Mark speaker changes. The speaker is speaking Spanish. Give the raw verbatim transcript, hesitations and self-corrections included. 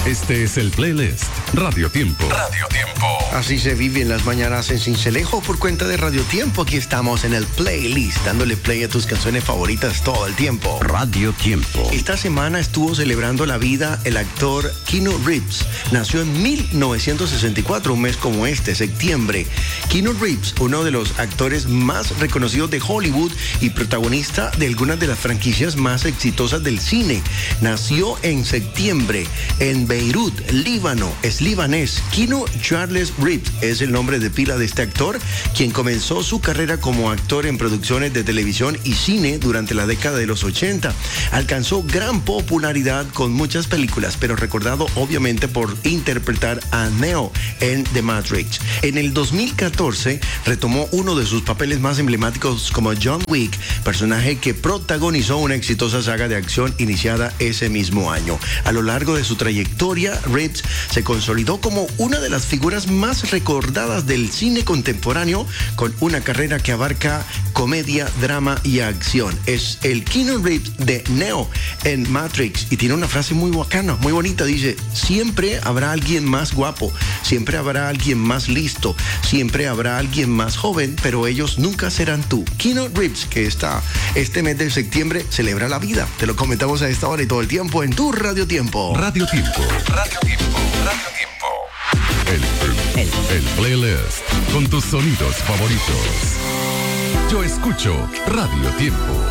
Speaker 1: Este es el playlist Radio Tiempo.
Speaker 2: Radio Tiempo.
Speaker 3: Así se vive en las mañanas en Sincelejo por cuenta de Radio Tiempo. Aquí estamos en el playlist, dándole play a tus canciones favoritas todo el tiempo.
Speaker 1: Radio Tiempo.
Speaker 3: Esta semana estuvo celebrando la vida el actor Keanu Reeves. Nació en mil novecientos sesenta y cuatro, un mes como este, septiembre. Keanu Reeves, uno de los actores más reconocidos de Hollywood y protagonista de algunas de las franquicias más exitosas del cine. Nació en septiembre en Beirut, Líbano. Es libanés. Keanu Charles Reeves es el nombre de pila de este actor, quien comenzó su carrera como actor en producciones de televisión y cine durante la década de los ochenta. Alcanzó gran popularidad con muchas películas, pero recordado obviamente por interpretar a Neo en The Matrix. En el dos mil catorce retomó uno de sus papeles más emblemáticos como John Wick, personaje que protagonizó una exitosa saga de acción iniciada ese mismo año. A lo largo de su trayectoria, Reeves se consolidó como una de las figuras más recordadas del cine contemporáneo, con una carrera que abarca comedia, drama y acción. Es el Keanu Reeves de Neo en Matrix y tiene una frase muy bacana, muy bonita. Dice: siempre habrá alguien más guapo, siempre habrá alguien más listo, siempre habrá alguien más joven, pero ellos nunca serán tú. Keanu Reeves, que está este mes de septiembre celebra la vida. Te lo comentamos a esta hora y todo el tiempo en tu Radio Tiempo.
Speaker 1: Radio Tiempo.
Speaker 2: Radio Tiempo. Radio Tiempo.
Speaker 1: El, el, el playlist con tus sonidos favoritos. Yo escucho Radio Tiempo.